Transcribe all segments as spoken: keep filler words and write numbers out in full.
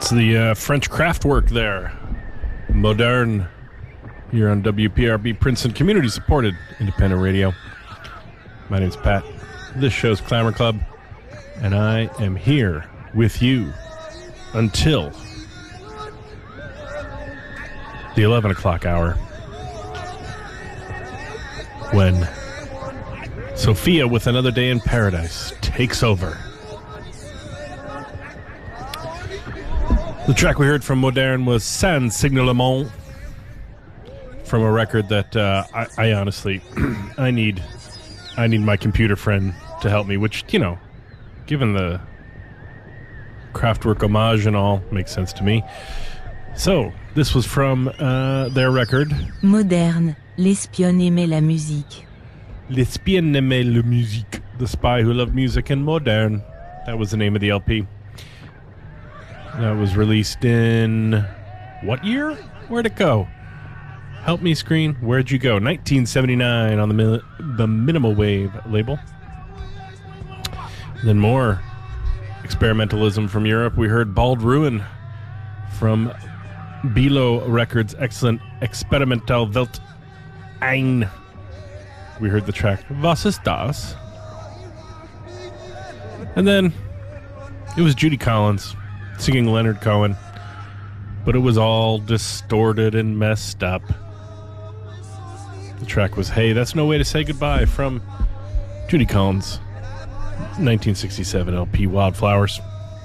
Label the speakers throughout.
Speaker 1: That's the uh, French Kraftwerk there. Moderne. Here on W P R B Princeton, community-supported independent radio. My name's Pat. This show's Clamor Club, and I am here with you until the eleven o'clock hour, when Sophia with Another Day in Paradise takes over. The track we heard from Moderne was Sans Signalement, from a record that uh, I, I honestly, I need, I need my computer friend to help me. Which, you know, given the Kraftwerk homage and all, makes sense to me. So this was from uh, their record
Speaker 2: Moderne. L'espionne aimait la musique.
Speaker 1: L'espionne aimait la musique. The Spy Who Loved Music and Moderne. That was the name of the L P. That was released in what year? Where'd it go? Help me, screen. Where'd you go? nineteen seventy-nine on the mi- the Minimal Wave label. And then more experimentalism from Europe. We heard Bald Ruin from Bilo Records' excellent Experimental Welt ein. We heard the track Was ist das? And then it was Judy Collins singing Leonard Cohen, but it was all distorted and messed up. The track was Hey, That's No Way to Say Goodbye from Judy Collins' nineteen sixty-seven L P Wildflowers.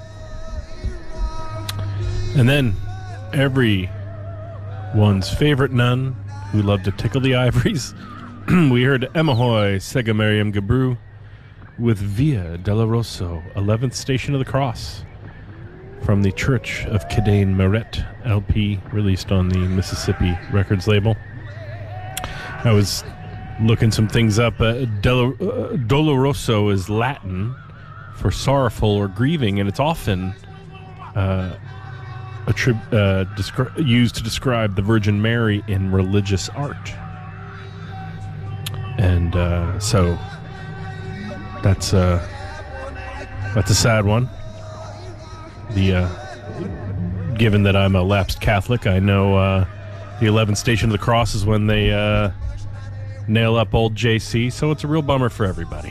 Speaker 1: And then everyone's favorite nun who loved to tickle the ivories, we heard Emma Hoy, Sega Mariam Gabru with Via Doloroso, eleventh Station of the Cross, from the Church of Kidane Meret L P, released on the Mississippi Records label. I was looking some things up. Uh, Del- uh, Doloroso is Latin for sorrowful or grieving, and it's often uh, attrib- uh, descri- used to describe the Virgin Mary in religious art. And uh, so that's uh, that's a sad one. The uh, given that I'm a lapsed Catholic, I know uh, the eleventh Station of the Cross is when they uh, nail up old J C, so it's a real bummer for everybody.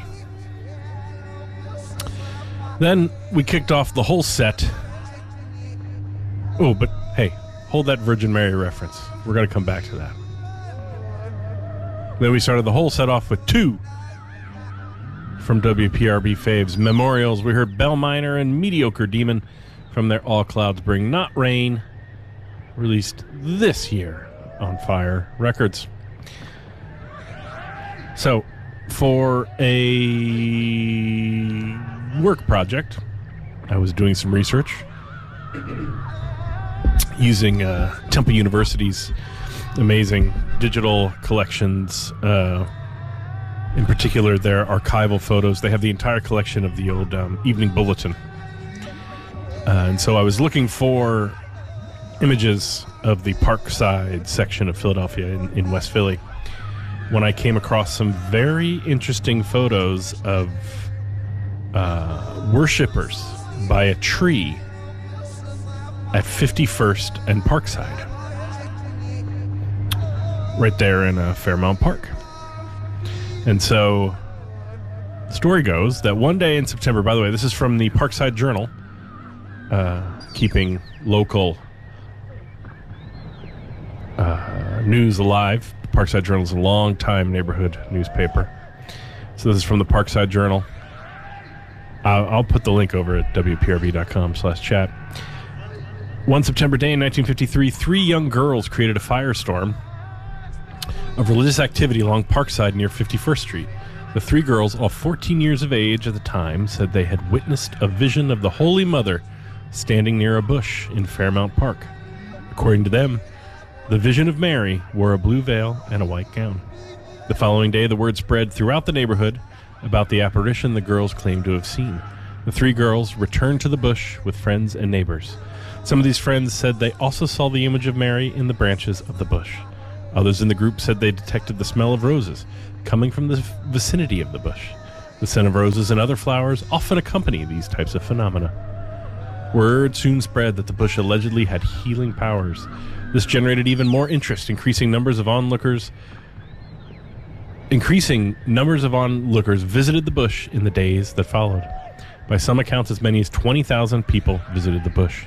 Speaker 1: Then we kicked off the whole set. Oh, but hey, hold that Virgin Mary reference. We're going to come back to that. Then we started the whole set off with two from W P R B faves memorials. We heard Bell Minor and Mediocre Demon from their All Clouds Bring Not Rain, released this year on Fire Records. So, for a work project, I was doing some research using uh, Temple University's amazing digital collections, uh, in particular their archival photos. They have the entire collection of the old um, Evening Bulletin. Uh, and so I was looking for images of the Parkside section of Philadelphia in, in West Philly when I came across some very interesting photos of uh, worshipers by a tree at fifty-first and Parkside, right there in uh, Fairmount Park. And so the story goes that one day in September, by the way, this is from the Parkside Journal, uh, keeping local uh, news alive. The Parkside Journal is a long-time neighborhood newspaper. So this is from the Parkside Journal. I'll, I'll put the link over at W P R B dot com slash chat. One September day in nineteen fifty-three, three young girls created a firestorm of religious activity along Parkside near fifty-first Street. The three girls, all fourteen years of age at the time, said they had witnessed a vision of the Holy Mother standing near a bush in Fairmount Park. According to them, the vision of Mary wore a blue veil and a white gown. The following day, the word spread throughout the neighborhood about the apparition the girls claimed to have seen. The three girls returned to the bush with friends and neighbors. Some of these friends said they also saw the image of Mary in the branches of the bush. Others in the group said they detected the smell of roses coming from the vicinity of the bush. The scent of roses and other flowers often accompany these types of phenomena. Word soon spread that the bush allegedly had healing powers. This generated even more interest, increasing numbers of onlookers. Increasing numbers of onlookers visited the bush in the days that followed. By some accounts, as many as twenty thousand people visited the bush.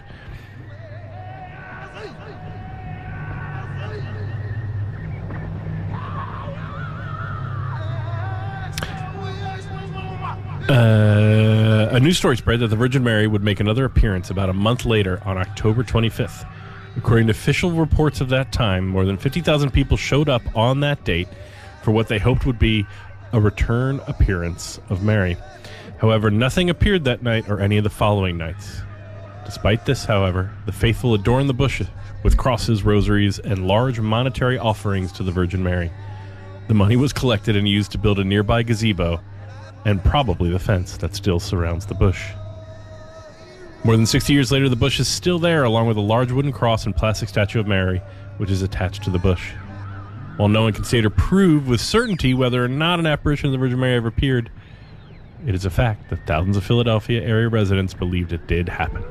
Speaker 1: Uh, a news story spread that the Virgin Mary would make another appearance about a month later on October twenty-fifth. According to official reports of that time, more than fifty thousand people showed up on that date for what they hoped would be a return appearance of Mary. However, nothing appeared that night or any of the following nights. Despite this, however, the faithful adorned the bush with crosses, rosaries, and large monetary offerings to the Virgin Mary. The money was collected and used to build a nearby gazebo and probably the fence that still surrounds the bush. More than sixty years later, the bush is still there, along with a large wooden cross and plastic statue of Mary, which is attached to the bush. While no one can say or prove with certainty whether or not an apparition of the Virgin Mary ever appeared, it is a fact that thousands of Philadelphia area residents believed it did happen.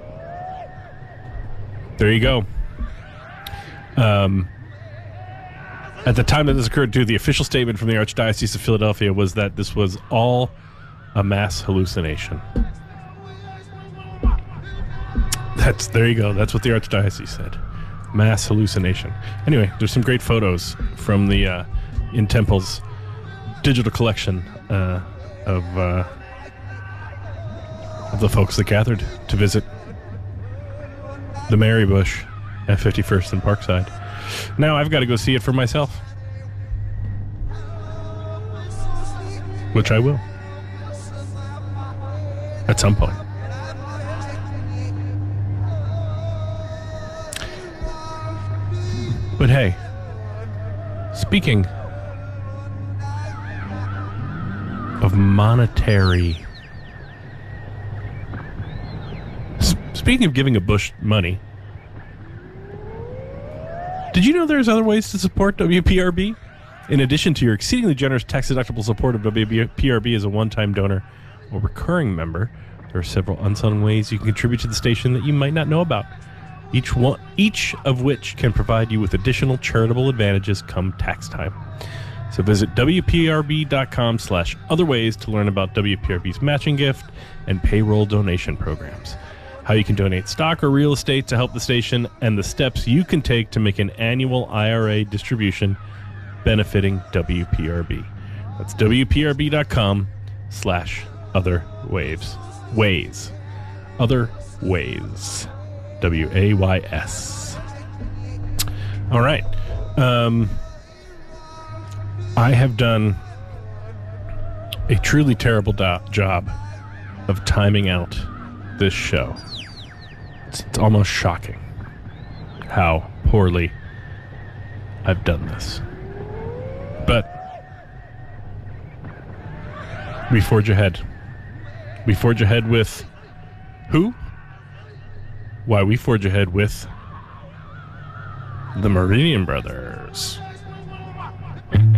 Speaker 1: There you go. Um... At the time that this occurred, too, the official statement from the Archdiocese of Philadelphia was that this was all a mass hallucination. That's there you go. That's what the Archdiocese said. Mass hallucination. Anyway, there's some great photos from the uh, In Temple's digital collection uh, of uh, of the folks that gathered to visit the Mary Bush at fifty-first and Parkside. Now I've got to go see it for myself. Which I will. At some point. But hey, speaking of monetary... S- speaking of giving a bush money... Did you know there's other ways to support W P R B? In addition to your exceedingly generous tax-deductible support of W P R B as a one-time donor or recurring member, there are several unsung ways you can contribute to the station that you might not know about, each one, each of which can provide you with additional charitable advantages come tax time. So visit W P R B dot com slash other ways to learn about W P R B's matching gift and payroll donation programs, how you can donate stock or real estate to help the station, and the steps you can take to make an annual I R A distribution benefiting W P R B. That's W P R B dot com slash other waves. Ways. Other ways. W A Y S. All right. Um, I have done a truly terrible do- job of timing out this show. It's, it's almost shocking how poorly I've done this. But we forge ahead. We forge ahead with who? Why, we forge ahead with the Meridian Brothers.